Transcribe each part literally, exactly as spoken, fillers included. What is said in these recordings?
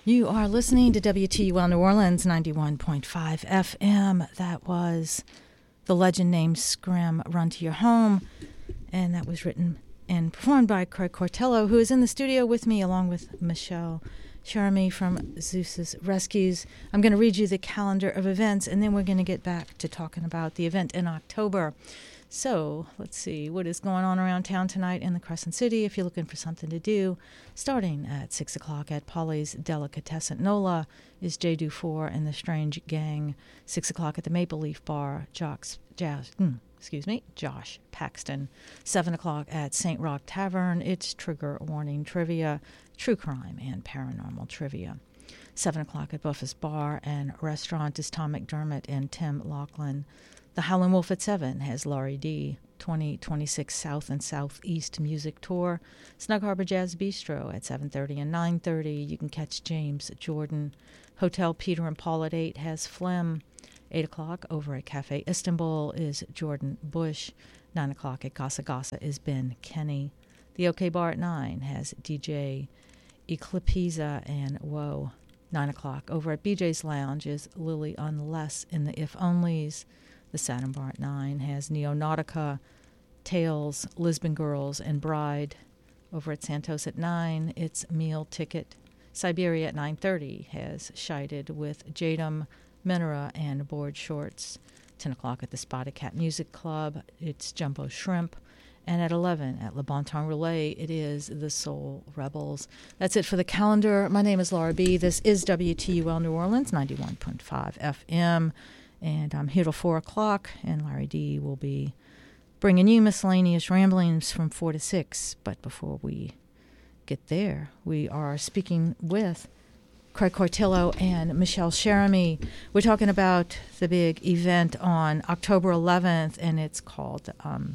You are listening to W T U L New Orleans, ninety-one point five F M. That was the legend named Scrim, Run to Your Home. And that was written and performed by Craig Cortello, who is in the studio with me, along with Michelle Cherami from Zeus's Rescues. I'm going to read you the calendar of events, and then we're going to get back to talking about the event in October. So let's see what is going on around town tonight in the Crescent City. If you're looking for something to do, starting at six o'clock at Polly's Delicatessen Nola is Jay Dufour and the Strange Gang. six o'clock at the Maple Leaf Bar, Jock's Jazz, mm, excuse me, Josh Paxton. seven o'clock at Saint Rock Tavern, it's Trigger Warning Trivia, True Crime and Paranormal Trivia. seven o'clock at Buff's Bar and Restaurant is Tom McDermott and Tim Laughlin. The Howlin' Wolf at seven has Laurie D. twenty twenty-six South and Southeast Music Tour. Snug Harbor Jazz Bistro at seven thirty and nine thirty. You can catch James Jordan. Hotel Peter and Paul at eight has Phlegm. eight o'clock over at Cafe Istanbul is Jordan Bush. nine o'clock at Gasa Gasa is Ben Kenny. The OK Bar at nine has D J Eclipisa and Whoa. nine o'clock over at B J's Lounge is Lily Unless in the If Onlys. The Saturn Bar at nine has Neonautica, Tales, Lisbon Girls, and Bride. Over at Santos at nine, it's Meal Ticket. Siberia at nine thirty has Shited with Jadam, Minera, and Board Shorts. ten o'clock at the Spotted Cat Music Club, it's Jumbo Shrimp. And at eleven at Le Bon Temps Relais, it is the Soul Rebels. That's it for the calendar. My name is Laura B. This is W T U L New Orleans, ninety-one point five F M. And I'm here till four o'clock, and Larry D. will be bringing you miscellaneous ramblings from four to six. But before we get there, we are speaking with Craig Cortillo and Michelle Cherami. We're talking about the big event on October eleventh, and it's called... Um,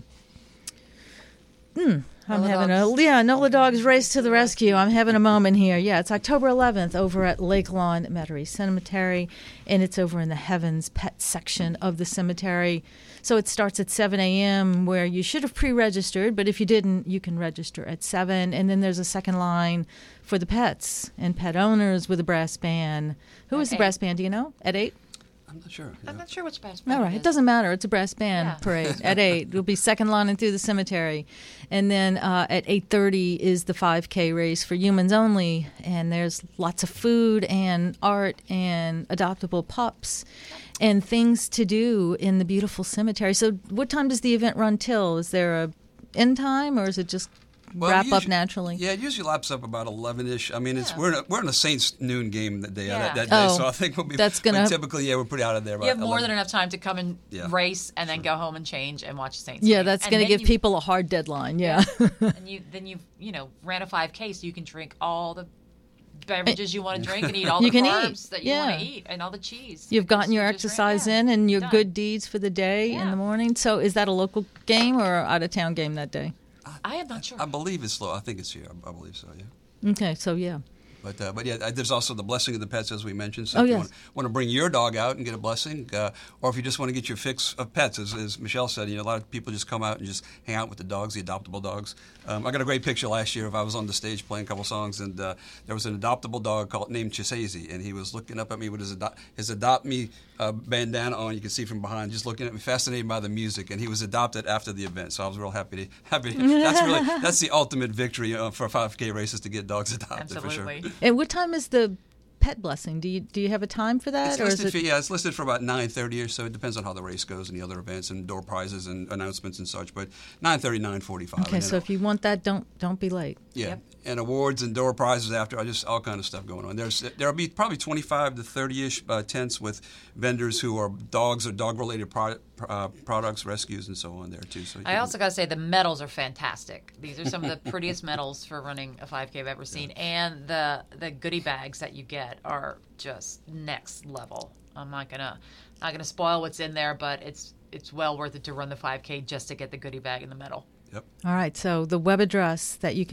hmm, I'm Nola having Dogs. a... Yeah, Nola Dogs Race to the Rescue. I'm having a moment here. Yeah, it's October eleventh over at Lake Lawn Metairie Cemetery, and it's over in the Heavens Pet section of the cemetery. So it starts at seven a.m., where you should have pre-registered, but if you didn't, you can register at seven. And then there's a second line for the pets and pet owners with a brass band. Who At is the eight. brass band? Do you know? At eight? I'm not sure. I'm yeah. not sure which brass All band right. it It is. doesn't matter. It's a brass band Yeah. parade at eight. It'll be second lining through the cemetery. And then uh, at eight thirty is the five K race for humans only. And there's lots of food and art and adoptable pups and things to do in the beautiful cemetery. So what time does the event run till? Is there a end time, or is it just Well, wrap up usually- naturally? Yeah, it usually laps up about eleven-ish. I mean, it's Yeah. we're in a, we're in a Saints noon game that day. uh, Yeah. that, that day, Oh, so I think we'll be. that's gonna- but typically, yeah, we're pretty out of there. You have about more eleven. than enough time to come and Yeah. race and then go home and change and watch the Saints. Yeah, game. that's And going to then give you- people a hard deadline. Yeah. and you then you you know ran a five K, so you can drink all the beverages you want to drink and eat all You the can carbs eat, that you want yeah. to eat and all the cheese. You've gotten Because your you just ran- exercise yeah, in and your done. good deeds for the day in Yeah. the morning. So is that a local game or out of town game that day? I am not sure. I believe it's slow. I think it's here. I, I believe so. Yeah. Okay, so yeah. But uh, but yeah, uh, there's also the blessing of the pets, as we mentioned. So Oh, if you yes. want, want to bring your dog out and get a blessing, uh, or if you just want to get your fix of pets, as, as Michelle said, you know, a lot of people just come out and just hang out with the dogs, the adoptable dogs. Um, I got a great picture last year of I was on the stage playing a couple songs, and uh, there was an adoptable dog called named Chisazy, and he was looking up at me with his ado- his Adopt Me uh, bandana on. You can see from behind, just looking at me, fascinated by the music, and he was adopted after the event. So I was real happy to happy. To, that's really that's the ultimate victory uh, for five K races, to get dogs adopted Absolutely. for sure. And what time is the pet blessing? Do you do you have a time for that, It's or is listed it? for, yeah, it's listed for about nine thirty or so. It depends on how the race goes and the other events and door prizes and announcements and such. But nine thirty, nine forty-five. Okay, and so then, if you want that, don't don't be late. yeah, Yep. and awards and door prizes after. Just all kind of stuff going on. There's there'll be probably twenty-five to thirty-ish uh, tents with vendors who are dogs or dog-related pro- uh, products, rescues, and so on there too. So you I can- also got to say the medals are fantastic. These are some of the prettiest medals for running a five K I've ever seen, and the the goodie bags that you get are just next level. I'm not gonna not gonna spoil what's in there, but it's it's well worth it to run the five K just to get the goodie bag and the medal. Yep. All right, so the web address that you can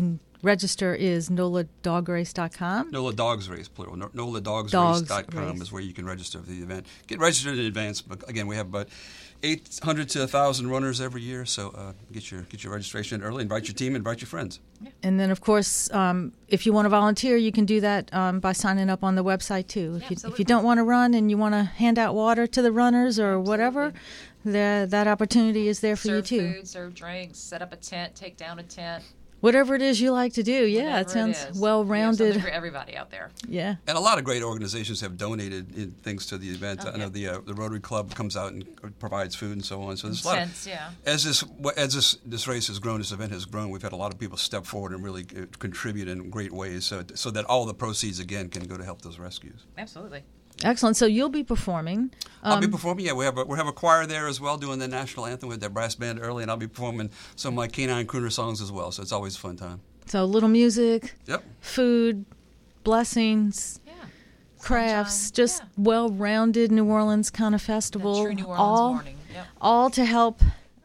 register is nola dog race dot com. NOLA Dogs Race, plural. nola dogs Dogs race dot com Race. is where you can register for the event. Get registered in advance. But again, we have about eight hundred to one thousand runners every year, so uh, get your get your registration in early. Invite your team, invite your friends. And then, of course, um, if you want to volunteer, you can do that um, by signing up on the website, too. If, Yeah, you, if absolutely. you don't want to run and you want to hand out water to the runners or whatever, the, that opportunity is there for serve you, too. food, serve drinks, set up a tent, take down a tent. Whatever it is you like to do. Yeah, it whatever sounds is. We have well-rounded. something for everybody out there. Yeah. And a lot of great organizations have donated in things to the event. Oh, I know yeah. the uh, the Rotary Club comes out and provides food and so on. So there's a lot of, Tents, yeah. as this as this this race has grown, this event has grown. We've had a lot of people step forward and really uh, contribute in great ways, so so that all the proceeds again can go to help those rescues. Absolutely. Excellent. So you'll be performing. I'll be Um, performing. Yeah, we have a, we have a choir there as well, doing the national anthem with their brass band early, and I'll be performing some of my canine crooner songs as well. So it's always a fun time. So little music, Yep. food, blessings, Yeah. crafts, Sunshine. just Yeah. well-rounded New Orleans kind of The festival. true New Orleans all, morning. Yep. all to help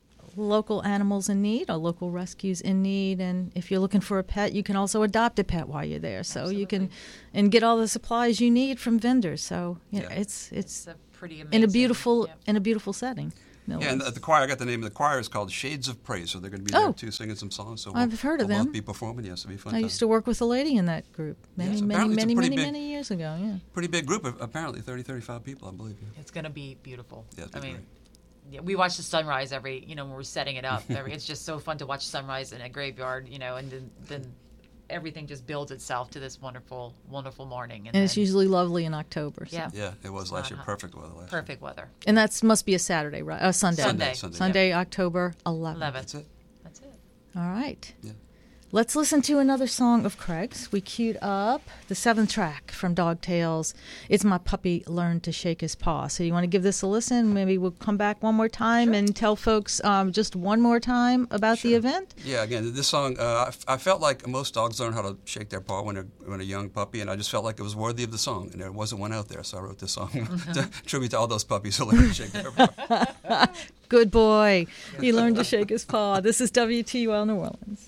local animals in need or local rescues in need. And if you're looking for a pet, you can also adopt a pet while you're there. So you can and get all the supplies you need from vendors. So you know, Yeah. it's It's it's a pretty amazing. in a beautiful Yep. in a beautiful setting. No Yeah, and less. the, the choir, I got the name of the choir, is called Shades of Praise. So they're going to be Oh. there too, singing some songs. So we'll, I've heard of we'll them. both be performing. Yes, it'll be a fun. I time. used to work with a lady in that group many, Yes, many, apparently it's a many, pretty many, big- many years ago. Yeah. Pretty big group, of- apparently thirty, thirty-five people, I believe. Yeah. It's going to be beautiful. Yeah, it'd I be mean, great. yeah, we watch the sunrise every, you know, when we're setting it up. Every, it's just so fun to watch sunrise in a graveyard, you know, and then, then everything just builds itself to this wonderful, wonderful morning. And it's then usually lovely in October. So. Yeah. Yeah, it was last year. Uh-huh. Perfect weather last year. perfect weather. And that must be a Saturday, right? Uh, Sunday. Sunday. Sunday. Sunday, October eleventh. eleventh. That's it. That's it. All right. Yeah. Let's listen to another song of Craig's. We queued up the seventh track from Dog Tales. It's My Puppy Learned to Shake His Paw. So you want to give this a listen? Maybe we'll come back one more time and tell folks um, just one more time about the Sure. event. Yeah, again, this song, uh, I, f- I felt like most dogs learn how to shake their paw when they're, when a young puppy, and I just felt like it was worthy of the song, and there wasn't one out there, so I wrote this song to tribute to all those puppies who learn to shake their paw. Good boy. He learned to shake his paw. This is W T U L New Orleans.